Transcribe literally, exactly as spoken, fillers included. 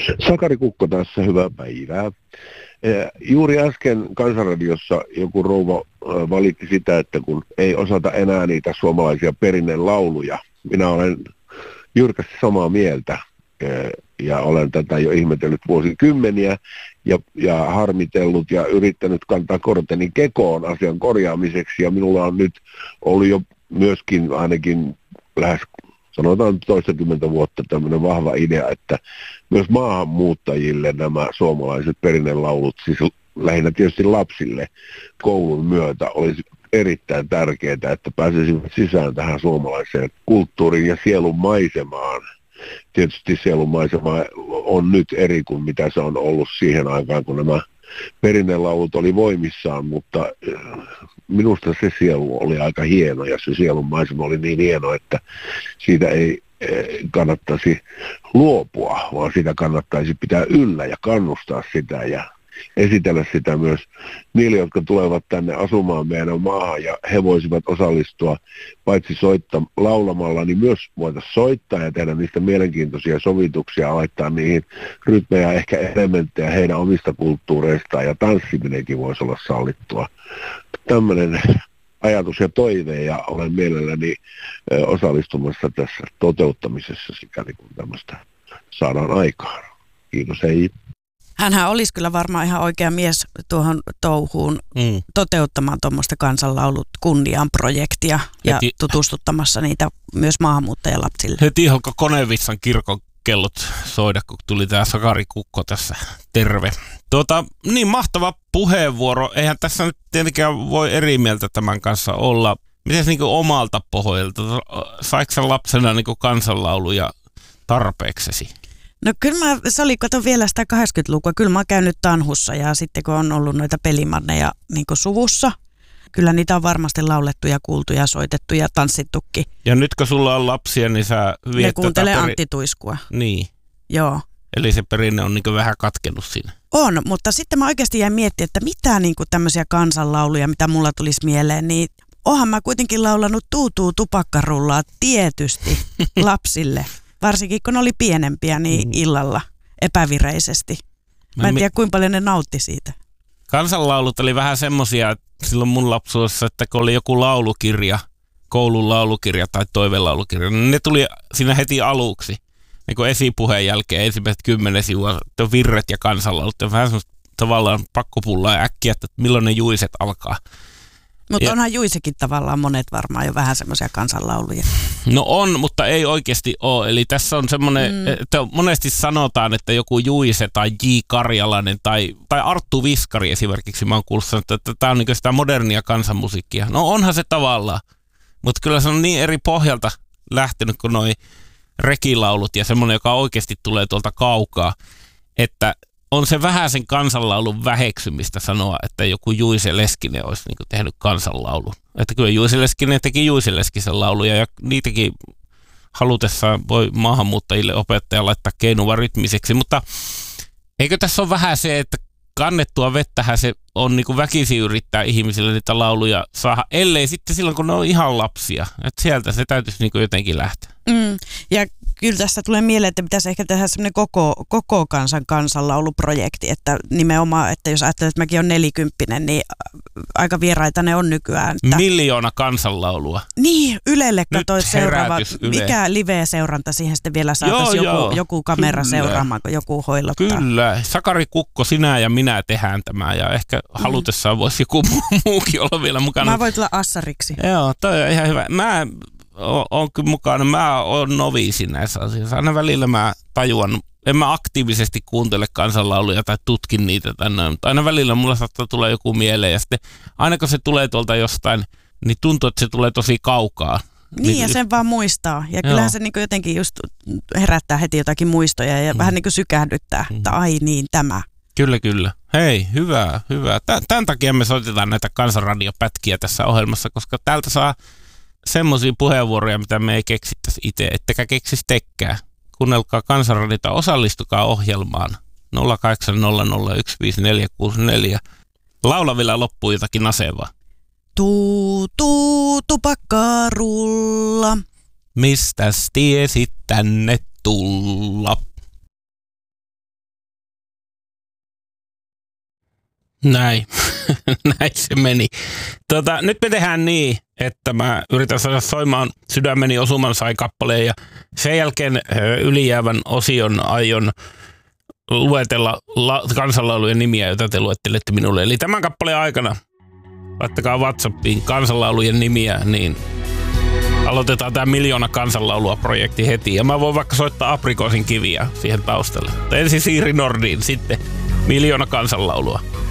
Sakari Kukko tässä, hyvää päivää. Juuri äsken Kansanradiossa joku rouva valitti sitä, että kun ei osata enää niitä suomalaisia perinnelauluja. Minä olen jyrkästi samaa mieltä ja olen tätä jo ihmetellyt vuosikymmeniä ja, ja harmitellut ja yrittänyt kantaa korteni kekoon asian korjaamiseksi. Ja minulla on nyt ollut jo myöskin ainakin lähes sanotaan toistakymmentä vuotta tämmöinen vahva idea, että myös maahanmuuttajille nämä suomalaiset perinnelaulut, siis lähinnä tietysti lapsille koulun myötä, olisi erittäin tärkeää, että pääsisivät sisään tähän suomalaiseen kulttuuriin ja sielun maisemaan. Tietysti sielun maisema on nyt eri kuin mitä se on ollut siihen aikaan, kun nämä perinnelaulut oli voimissaan, mutta minusta se sielu oli aika hieno ja se sielun maisema oli niin hieno, että siitä ei kannattaisi luopua, vaan sitä kannattaisi pitää yllä ja kannustaa sitä ja esitellä sitä myös niille, jotka tulevat tänne asumaan meidän maahan ja he voisivat osallistua paitsi soittaa laulamalla, niin myös voitaisiin soittaa ja tehdä niistä mielenkiintoisia sovituksia ja laittaa niihin rytmejä, ehkä elementtejä heidän omista kulttuureistaan ja tanssiminenkin voisi olla sallittua. Tämmöinen ajatus ja toive ja olen mielelläni osallistumassa tässä toteuttamisessa sikäli kun tämmöistä saadaan aikaan. Kiitos, hei. Hänhän olisi kyllä varmaan ihan oikea mies tuohon touhuun mm. toteuttamaan tuommoista kansanlaulut kunniaan projektia ja heti tutustuttamassa niitä myös maahanmuuttajalapsille. Heti alkoi Konevitsan kirkon kellot soida, kun tuli tämä Sakari Kukko tässä. Terve. Tuota, niin mahtava puheenvuoro. Eihän tässä nyt tietenkään voi eri mieltä tämän kanssa olla. Miten niin omalta pohjalta? Saiko sä lapsena niin kansanlauluja tarpeeksesi? No kyllä mä, se oli, kato vielä sitä kahdeksankymmentälukua, kyllä mä oon käynyt Tanhussa ja sitten kun on ollut noita pelimanneja niin suvussa, kyllä niitä on varmasti laulettu ja kuultu ja soitettu ja tanssittukin. Ja nyt kun sulla on lapsia, niin sä viet ne kuuntelee peri... Antti Tuiskua. Niin. Joo. Eli se perinne on niin vähän katkenut siinä. On, mutta sitten mä oikeasti jäin miettimään, että mitä niin tämmöisiä kansanlauluja, mitä mulla tulisi mieleen, niin oonhan mä kuitenkin laulanut Tuutuu tupakkarullaa tietysti lapsille. Varsinkin kun ne oli pienempiä, niin illalla epävireisesti. Mä en tiedä, kuinka paljon ne nautti siitä. Kansanlaulut oli vähän semmosia silloin mun lapsuudessa, että kun oli joku laulukirja, koulun laulukirja tai toivelaulukirja, niin ne tuli siinä heti aluksi. Niin kuin esipuheen jälkeen ensimmäiset kymmenen sivua, virret ja kansanlaulut. Ja vähän semmoista tavallaan pakkopullaa äkkiä, että milloin ne juiset alkaa. Mutta onhan juisekin tavallaan monet varmaan jo vähän semmoisia kansanlauluja. No on, mutta ei oikeasti ole. Eli tässä on semmoinen, mm. että monesti sanotaan, että joku Juise tai J. Karjalainen tai, tai Arttu Viskari esimerkiksi, mä oon kuullut sanonut, että tämä on niin sitä modernia kansanmusiikkia. No onhan se tavallaan, mutta kyllä se on niin eri pohjalta lähtenyt kuin noi rekilaulut ja semmoinen, joka oikeasti tulee tuolta kaukaa, että on se vähän sen kansanlaulun väheksymistä sanoa, että joku Juise Leskinen olisi niin kuin tehnyt kansanlaulun. Että kyllä Juise Leskinen teki Juise Leskisen lauluja ja niitäkin halutessaan voi maahanmuuttajille opettaja laittaa keinuva rytmiseksi. Mutta eikö tässä ole vähän se, että kannettua vettähän se on niin kuin väkisin yrittää ihmisille niitä lauluja saada, ellei sitten silloin kun ne on ihan lapsia. Että sieltä se täytyisi niin kuin jotenkin lähteä. Mm, ja kyllä tästä tulee mieleen, että pitäisi ehkä tehdä semmoinen koko, koko kansan kansanlauluprojekti, että nimenomaan, että jos ajattelet, että mäkin olen nelikymppinen, niin aika vieraita ne on nykyään. Että miljoona kansanlaulua. Niin, Ylelle katsoi seuraava, Yle. Mikä live-seuranta siihen sitten vielä saataisiin joku, joo. joku kamera kyllä seuraamaan, kun joku hoilottaa. Kyllä, Sakari Kukko, sinä ja minä tehdään tämä ja ehkä mm. halutessaan voisi joku muukin olla vielä mukana. Mä voin tulla assariksi. Joo, toi on ihan hyvä. Mä on kyllä mukana. Mä oon noviisi näissä asioissa. Aina välillä mä tajuan, en mä aktiivisesti kuuntele kansanlauluja tai tutkin niitä tänne, mutta aina välillä mulla saattaa tulla joku mieleen ja sitten aina kun se tulee tuolta jostain, niin tuntuu, että se tulee tosi kaukaa. Niin, niin ja sen vaan muistaa. Ja kyllähän joo. se niin kuin jotenkin just herättää heti jotakin muistoja ja mm. vähän niin kuin sykähdyttää, mm. että ai niin, tämä. Kyllä, kyllä. Hei, hyvä, hyvä. Tämän takia me soitetaan näitä kansanradiopätkiä tässä ohjelmassa, koska täältä saa semmoisia puheenvuoroja, mitä me ei keksittäisi itse, ettekä keksisi tekkää. Kuunnelkaa Kansanradiota, osallistukaa ohjelmaan nolla kahdeksan nolla nolla yksi viisi neljä kuusi neljä. Laulavilla loppuu jotakin nasevaa. Tuu, tuu, tupakkarulla. Mistäs tiesit tänne tulla? Näin. Näin se meni. Tota, nyt me tehdään niin, että mä yritän saada soimaan Sydämeni osuman sai kappaleen ja sen jälkeen ylijäävän osion aion luetella la- kansanlaulujen nimiä, joita te luettelette minulle. Eli tämän kappaleen aikana laittakaa WhatsAppiin kansanlaulujen nimiä, niin aloitetaan tämä miljoona kansanlaulua projekti heti. Ja mä voin vaikka soittaa Aprikoosin kiviä siihen taustalle. Ensin Siiri Nordin, sitten miljoona kansanlaulua.